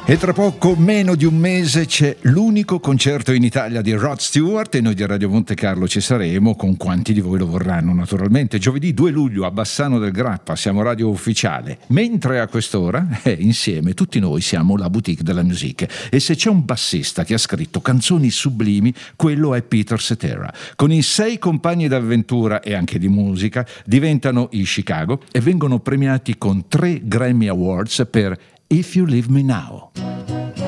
E tra poco, meno di un mese, c'è l'unico concerto in Italia di Rod Stewart e noi di Radio Monte Carlo ci saremo con quanti di voi lo vorranno, naturalmente. Giovedì 2 luglio a Bassano del Grappa, siamo radio ufficiale. Mentre a quest'ora, insieme, tutti noi siamo la boutique della musica. E se c'è un bassista che ha scritto canzoni sublimi, quello è Peter Cetera. Con i 6 compagni d'avventura e anche di musica, diventano i Chicago e vengono premiati con 3 Grammy Awards per If You Leave Me Now.